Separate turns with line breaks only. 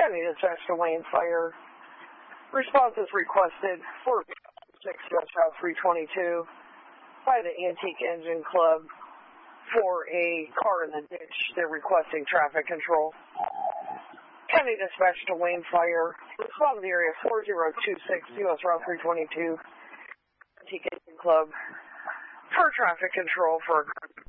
County Dispatch to Wayne Fire. Response is requested for 6 US Route 322 by the Antique Engine Club for a car in the ditch. They're requesting traffic control. County Dispatch to Wayne Fire. Respond to the area 4026 US Route 322 Antique Engine Club for traffic control for a car